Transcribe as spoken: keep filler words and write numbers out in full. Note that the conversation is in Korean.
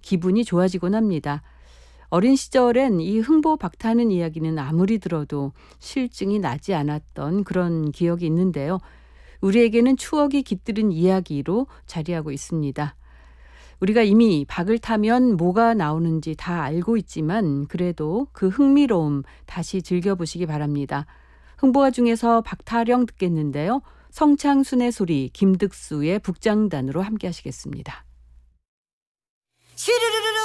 기분이 좋아지곤 합니다. 어린 시절엔 이 흥보 박타는 이야기는 아무리 들어도 실증이 나지 않았던 그런 기억이 있는데요. 우리에게는 추억이 깃들은 이야기로 자리하고 있습니다. 우리가 이미 박을 타면 뭐가 나오는지 다 알고 있지만 그래도 그 흥미로움 다시 즐겨보시기 바랍니다. 흥보가 중에서 박타령 듣겠는데요. 성창순의 소리, 김득수의 북장단으로 함께 하시겠습니다. 슈르르르